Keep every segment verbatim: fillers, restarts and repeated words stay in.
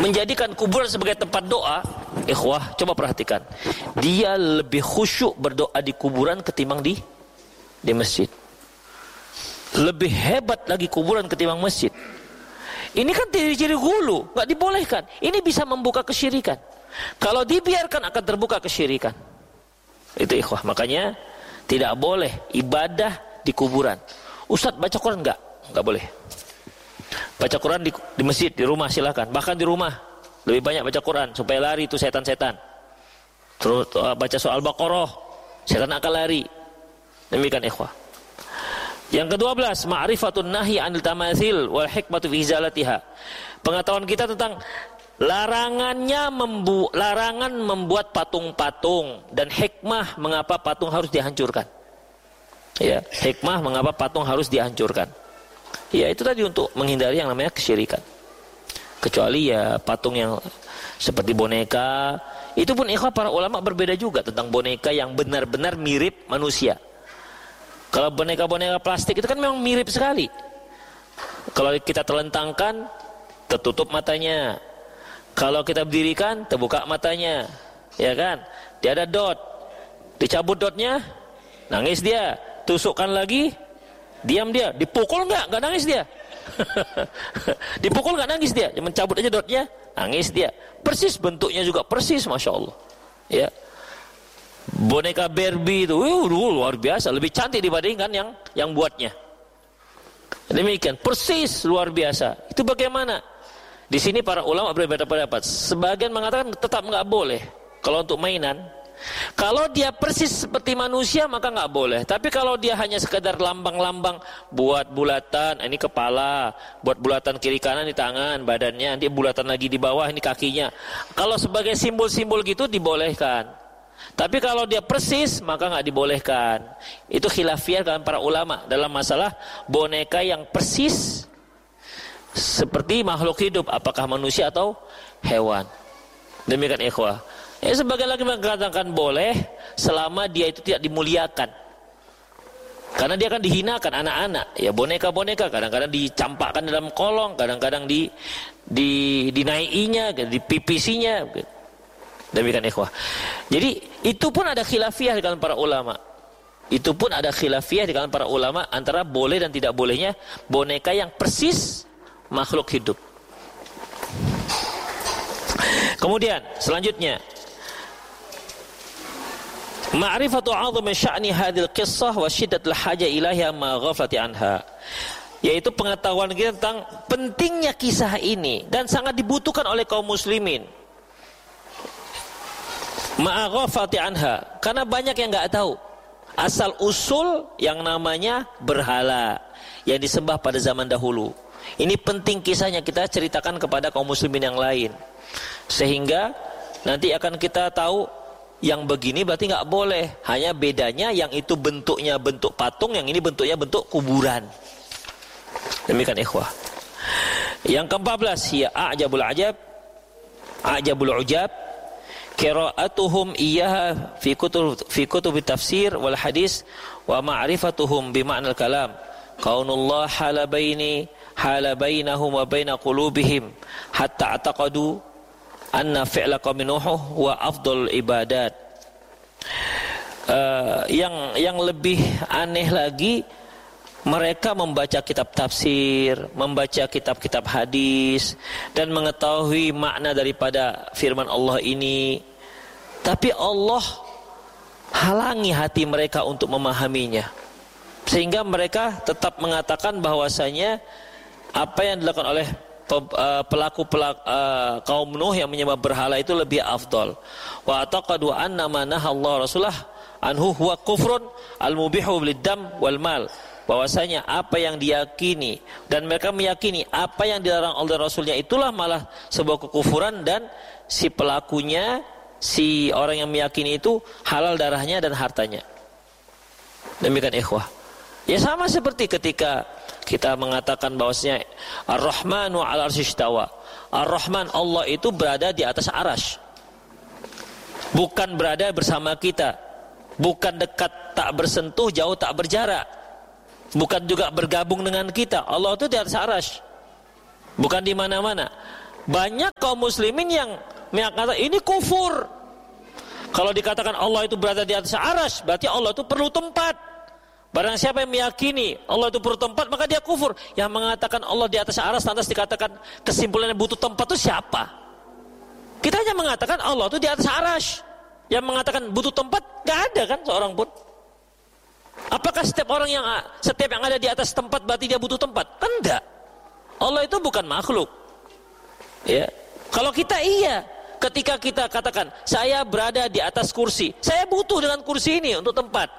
menjadikan kuburan sebagai tempat doa, ikhwah, coba perhatikan. Dia lebih khusyuk berdoa di kuburan ketimbang di di masjid. Lebih hebat lagi kuburan ketimbang masjid. Ini kan ciri-ciri hulu, nggak dibolehkan. Ini bisa membuka kesyirikan. Kalau dibiarkan akan terbuka kesyirikan. Itu ikhwah, makanya tidak boleh ibadah di kuburan. Ustadz baca Quran enggak? Enggak boleh. Baca Quran di, di masjid, di rumah silakan. Bahkan di rumah lebih banyak baca Quran supaya lari itu setan-setan. Terus uh, baca soal Baqarah, setan akan lari. Demikian ikhwah. Yang kedua belas, ma'rifatun nahi 'anil tamatsil wal hikmatu fi izalatiha. Pengetahuan kita tentang larangannya membu larangan membuat patung-patung dan hikmah mengapa patung harus dihancurkan. Ya, hikmah mengapa patung harus dihancurkan. Ya, itu tadi untuk menghindari yang namanya kesyirikan. Kecuali ya patung yang seperti boneka, itu pun ikhwah para ulama berbeda juga tentang boneka yang benar-benar mirip manusia. Kalau boneka-boneka plastik itu kan memang mirip sekali. Kalau kita telentangkan, tertutup matanya. Kalau kita berdirikan, terbuka matanya. Ya kan? Dia ada dot. Dicabut dotnya, nangis dia. Tusukkan lagi, diam dia. Dipukul enggak? Enggak nangis dia. Dipukul enggak nangis dia. Cuma cabut aja dotnya, nangis dia. Persis bentuknya juga persis, Masya Allah. Ya. Boneka Barbie itu uh, luar biasa, lebih cantik dibandingkan yang yang buatnya. Demikian, persis luar biasa. Itu bagaimana? Di sini para ulama berbeda pendapat. Sebagian mengatakan tetap enggak boleh kalau untuk mainan. Kalau dia persis seperti manusia maka enggak boleh. Tapi kalau dia hanya sekedar lambang-lambang, buat bulatan, ini kepala, buat bulatan kiri kanan di tangan, badannya, dia bulatan lagi di bawah, ini kakinya. Kalau sebagai simbol-simbol gitu dibolehkan. Tapi kalau dia persis maka enggak dibolehkan. Itu khilafiyah dalam para ulama dalam masalah boneka yang persis seperti makhluk hidup, apakah manusia atau hewan. Demikian ikhwah. Ya, sebagian lagi mengatakan boleh selama dia itu tidak dimuliakan. Karena dia akan dihinakan anak-anak. Ya, boneka-boneka kadang-kadang dicampakkan dalam kolong, kadang-kadang di di dinaikinya, dipipisinya. Demikian ikhwah. Jadi itu pun ada khilafiyah di kalangan para ulama. Itu pun ada khilafiyah di kalangan para ulama antara boleh dan tidak bolehnya boneka yang persis makhluk hidup. Kemudian selanjutnya, ma'rifatu 'azami sya'ni hadhil qissah wa syiddatul haja ilaiha ma ghaflati anha. Yaitu pengetahuan kita tentang pentingnya kisah ini dan sangat dibutuhkan oleh kaum muslimin. Ma ghaflati anha, karena banyak yang enggak tahu asal usul yang namanya berhala yang disembah pada zaman dahulu. Ini penting kisahnya kita ceritakan kepada kaum muslimin yang lain. Sehingga nanti akan kita tahu yang begini berarti enggak boleh. Hanya bedanya yang itu bentuknya bentuk patung, yang ini bentuknya bentuk kuburan. Demikian ikhwah. Yang keempat belas, ya a'jabul ajab, a'jabul ujab, qira'atuhum iyyaha fi kutub fi kutub tafsir wal hadis wa ma'rifatuhum bi ma'nal kalam. Qaulullah hala baini hala bainahum wa baina qulubihim hatta ataqadu anna fi'la qaumin nuh wa afdal ibadat. Uh, yang yang lebih aneh lagi, mereka membaca kitab tafsir, membaca kitab-kitab hadis dan mengetahui makna daripada firman Allah ini, tapi Allah halangi hati mereka untuk memahaminya, sehingga mereka tetap mengatakan bahwasanya apa yang dilakukan oleh pelaku-pelaku uh, kaum Nuh yang menyembah berhala itu lebih afdal. Wa taqadu anna ma nahallahu rasulah anhu huwa kufrun al-mubihu lid-dam wal mal. Bahwasanya apa yang diyakini dan mereka meyakini apa yang dilarang oleh Rasulnya itulah malah sebuah kekufuran, dan si pelakunya, si orang yang meyakini itu halal darahnya dan hartanya. Demikian ikhwah. Ya sama seperti ketika kita mengatakan bahwasanya Ar-Rahmanu 'alal 'arsy istawa. Ar-Rahman, Allah itu berada di atas arasy. Bukan berada bersama kita. Bukan dekat tak bersentuh, jauh tak berjarak. Bukan juga bergabung dengan kita. Allah itu di atas arasy. Bukan di mana-mana. Banyak kaum muslimin yang mengatakan ini kufur. Kalau dikatakan Allah itu berada di atas arsy, berarti Allah itu perlu tempat. Barang siapa yang meyakini Allah itu perlu tempat, maka dia kufur. Yang mengatakan Allah di atas arsy lantas dikatakan kesimpulannya butuh tempat itu siapa? Kita hanya mengatakan Allah itu di atas arsy. Yang mengatakan butuh tempat gak ada kan seorang pun. Apakah setiap orang yang setiap yang ada di atas tempat berarti dia butuh tempat? Enggak. Allah itu bukan makhluk. Ya. Kalau kita iya, ketika kita katakan saya berada di atas kursi, saya butuh dengan kursi ini untuk tempat.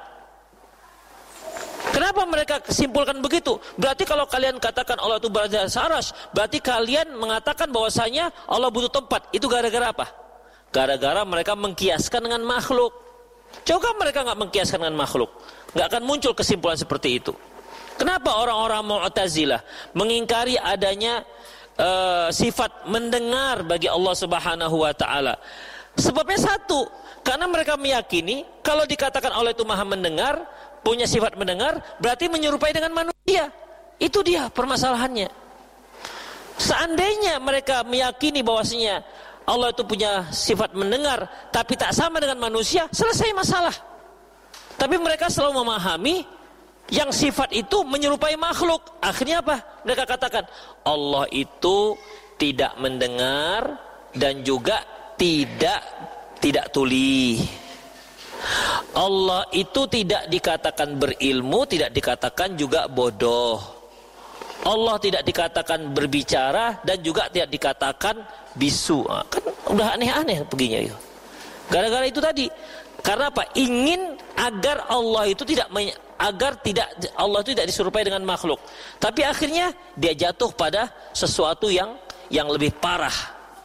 Kenapa mereka simpulkan begitu? Berarti kalau kalian katakan Allah itu berada di atas arsy, berarti kalian mengatakan bahwasanya Allah butuh tempat. Itu gara-gara apa? Gara-gara mereka mengkiaskan dengan makhluk. Coba mereka nggak mengkiaskan dengan makhluk, nggak akan muncul kesimpulan seperti itu. Kenapa orang-orang Mu'tazilah mengingkari adanya uh, sifat mendengar bagi Allah Subhanahu wa taala? Sebabnya satu, karena mereka meyakini kalau dikatakan Allah itu Maha mendengar, punya sifat mendengar, berarti menyerupai dengan manusia. Itu dia permasalahannya. Seandainya mereka meyakini bahwasanya Allah itu punya sifat mendengar tapi tak sama dengan manusia, selesai masalah. Tapi mereka selalu memahami yang sifat itu menyerupai makhluk. Akhirnya apa? Mereka katakan Allah itu tidak mendengar dan juga tidak tidak tuli. Allah itu tidak dikatakan berilmu, tidak dikatakan juga bodoh. Allah tidak dikatakan berbicara dan juga tidak dikatakan bisu. Kan udah aneh-aneh begini itu. Gara-gara itu tadi. Karena apa? Ingin agar Allah itu tidak agar tidak Allah itu tidak diserupai dengan makhluk. Tapi akhirnya dia jatuh pada sesuatu yang yang lebih parah.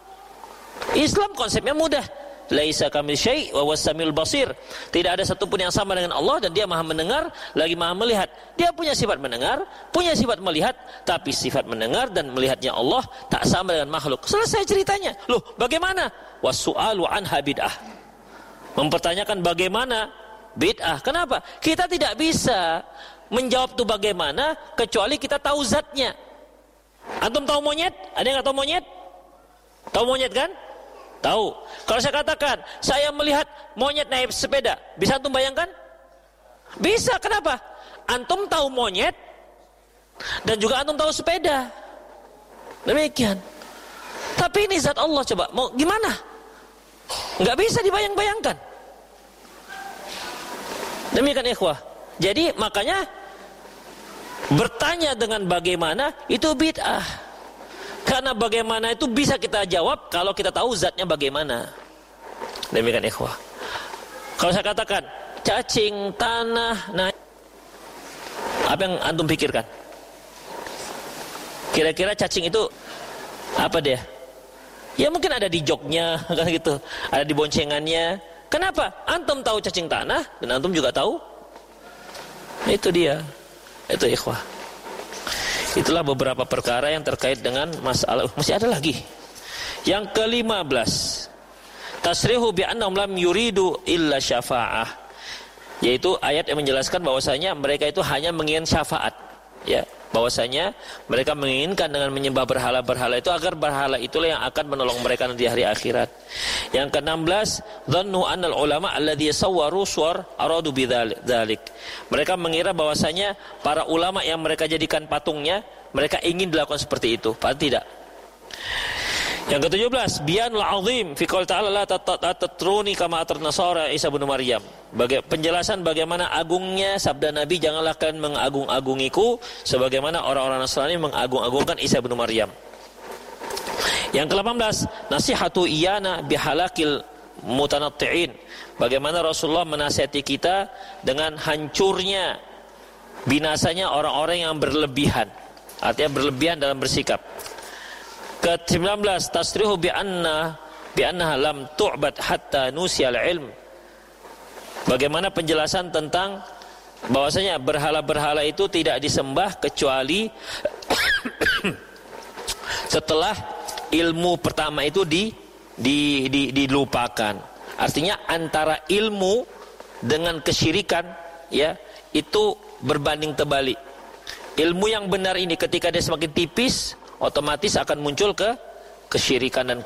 Islam konsepnya mudah. Laisa kamitslihi syai' wa huwas samiul basir. Tidak ada satupun yang sama dengan Allah dan dia Maha mendengar lagi Maha melihat. Dia punya sifat mendengar, punya sifat melihat, tapi sifat mendengar dan melihatnya Allah tak sama dengan makhluk. Selesai ceritanya. Loh, bagaimana? Wasu'alu anha bid'ah. Mempertanyakan bagaimana bid'ah. Kenapa? Kita tidak bisa menjawab itu bagaimana kecuali kita tahu zatnya. Antum tahu monyet? Ada yang enggak tahu monyet? Tahu monyet kan? Tahu. Kalau saya katakan saya melihat monyet naik sepeda, bisa antum bayangkan? Bisa. Kenapa? Antum tahu monyet dan juga antum tahu sepeda. Demikian. Tapi ini zat Allah, coba mau gimana? Enggak bisa dibayang-bayangkan. Demikian ikhwah. Jadi makanya bertanya dengan bagaimana itu bid'ah. Karena bagaimana itu bisa kita jawab kalau kita tahu zatnya bagaimana. Demikian ikhwah. Kalau saya katakan cacing tanah, nah apa yang antum pikirkan? Kira-kira cacing itu apa dia? Ya mungkin ada di joknya kan gitu, ada di boncengannya. Kenapa? Antum tahu cacing tanah dan antum juga tahu. Itu dia. Itu ikhwah. Itulah beberapa perkara yang terkait dengan masalah. Masih ada lagi. Yang kelima belas, tasrihu bi annahum lam yuridu illa syafa'ah. Yaitu ayat yang menjelaskan bahwasanya mereka itu hanya menginginkan syafaat. Ya, bahwasanya mereka menginginkan dengan menyembah berhala-berhala itu agar berhala itulah yang akan menolong mereka di hari akhirat. Yang keenam belas, dhannu annal ulama alladhi sawwaru suwar aradu bidzalik. Mereka mengira bahwasanya para ulama yang mereka jadikan patungnya, mereka ingin dilakukan seperti itu, padahal tidak. Yang ketujuh belas, bianul azim fi qoul ta'ala la tatruni kama atrat nasara Isa bin Maryam. Baga- penjelasan bagaimana agungnya sabda Nabi, janganlah kalian mengagung-agungiku sebagaimana orang-orang Nasrani mengagung-agungkan Isa bin Maryam. Yang ke-delapan belas, nasihatu iyana bihalakil mutanatti'in. Bagaimana Rasulullah menasihati kita dengan hancurnya, binasanya orang-orang yang berlebihan. Artinya berlebihan dalam bersikap. Ke-sembilan belas, tasrihu bi anna bi annaha lam tu'bad hatta nusyal ilm. Bagaimana penjelasan tentang bahwasanya berhala-berhala itu tidak disembah kecuali setelah ilmu pertama itu di, di, di, dilupakan. Artinya antara ilmu dengan kesyirikan, ya, itu berbanding terbalik. Ilmu yang benar ini ketika dia semakin tipis, otomatis akan muncul ke kesyirikan dan